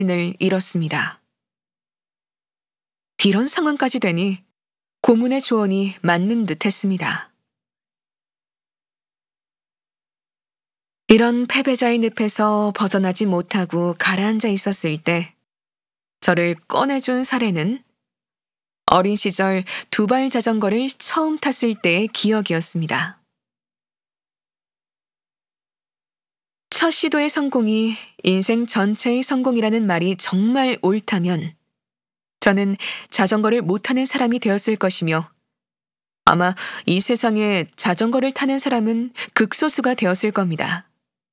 을 잃었습니다. 이런 상황까지 되니 고문의 조언이 맞는 듯 했습니다. 이런 패배자의 늪에서 벗어나지 못하고 가라앉아 있었을 때 저를 꺼내준 사례는 어린 시절 두발 자전거를 처음 탔을 때의 기억이었습니다. 첫 시도의 성공이 인생 전체의 성공이라는 말이 정말 옳다면 저는 자전거를 못 타는 사람이 되었을 것이며 아마 이 세상에 자전거를 타는 사람은 극소수가 되었을 겁니다.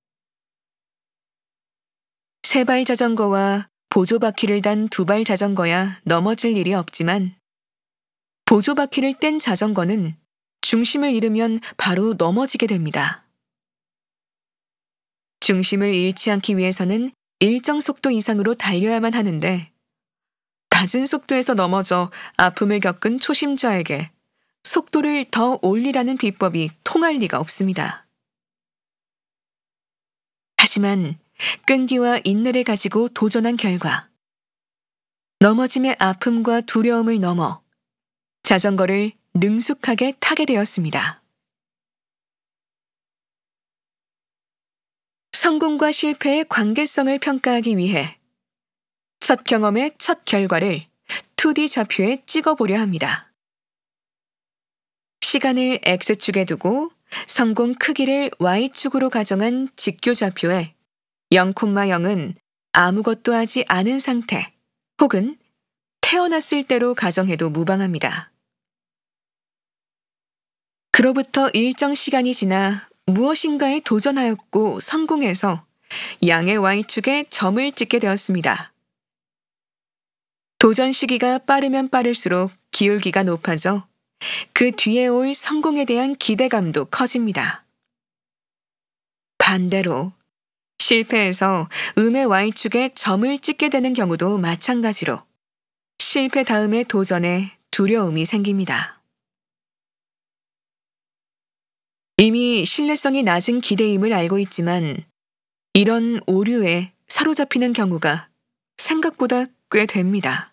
세발 자전거와 보조바퀴를 단 두발 자전거야 넘어질 일이 없지만 보조바퀴를 뗀 자전거는 중심을 잃으면 바로 넘어지게 됩니다. 중심을 잃지 않기 위해서는 일정 속도 이상으로 달려야만 하는데 낮은 속도에서 넘어져 아픔을 겪은 초심자에게 속도를 더 올리라는 비법이 통할 리가 없습니다. 하지만 끈기와 인내를 가지고 도전한 결과 넘어짐의 아픔과 두려움을 넘어 자전거를 능숙하게 타게 되었습니다. 성공과 실패의 관계성을 평가하기 위해 첫 경험의 첫 결과를 2D 좌표에 찍어보려 합니다. 시간을 X축에 두고 성공 크기를 Y축으로 가정한 직교 좌표에 0,0은 아무것도 하지 않은 상태 혹은 태어났을 때로 가정해도 무방합니다. 그로부터 일정 시간이 지나 무엇인가에 도전하였고 성공해서 양의 Y축에 점을 찍게 되었습니다. 도전 시기가 빠르면 빠를수록 기울기가 높아져 그 뒤에 올 성공에 대한 기대감도 커집니다. 반대로 실패해서 음의 Y축에 점을 찍게 되는 경우도 마찬가지로 실패 다음의 도전에 두려움이 생깁니다. 이미 신뢰성이 낮은 기대임을 알고 있지만 이런 오류에 사로잡히는 경우가 생각보다 꽤 됩니다.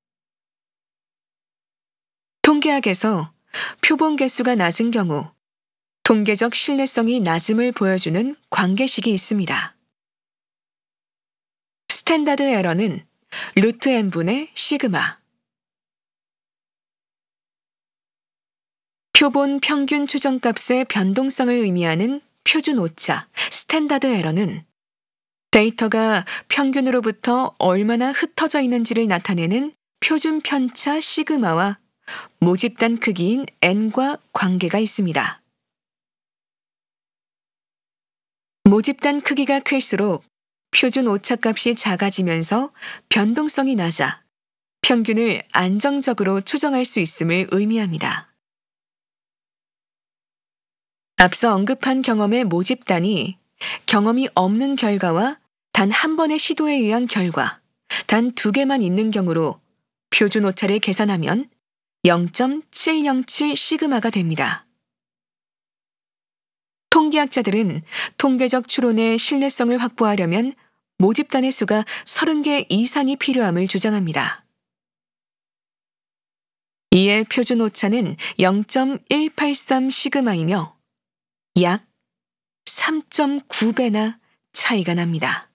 통계학에서 표본 개수가 낮은 경우 통계적 신뢰성이 낮음을 보여주는 관계식이 있습니다. 스탠다드 에러는 루트 n분의 시그마. 표본 평균 추정값의 변동성을 의미하는 표준 오차, 스탠다드 에러는 데이터가 평균으로부터 얼마나 흩어져 있는지를 나타내는 표준 편차 시그마와 모집단 크기인 n과 관계가 있습니다. 모집단 크기가 클수록 표준 오차값이 작아지면서 변동성이 낮아 평균을 안정적으로 추정할 수 있음을 의미합니다. 앞서 언급한 경험의 모집단이 경험이 없는 결과와 단 한 번의 시도에 의한 결과, 단 2개만 있는 경우로 표준 오차를 계산하면 0.707 시그마가 됩니다. 통계학자들은 통계적 추론의 신뢰성을 확보하려면 모집단의 수가 30개 이상이 필요함을 주장합니다. 이에 표준 오차는 0.183 시그마이며 약 3.9배나 차이가 납니다.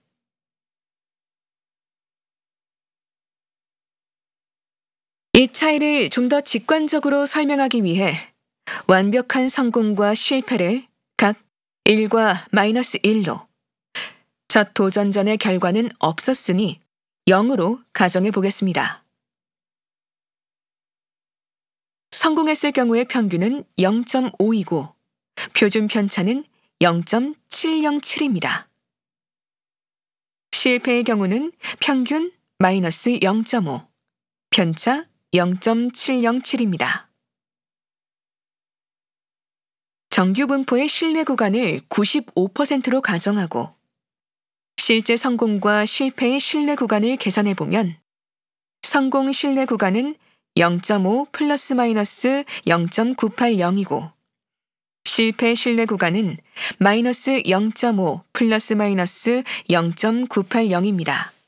이 차이를 좀 더 직관적으로 설명하기 위해 완벽한 성공과 실패를 각 1과 -1로 첫 도전전의 결과는 없었으니 0으로 가정해 보겠습니다. 성공했을 경우의 평균은 0.5이고 표준 편차는 0.707입니다. 실패의 경우는 평균 -0.5, 편차 0.707입니다. 정규 분포의 신뢰 구간을 95%로 가정하고 실제 성공과 실패의 신뢰 구간을 계산해 보면 성공 신뢰 구간은 0.5 ± 0.980이고 실패 신뢰 구간은 -0.5 ± 0.980입니다.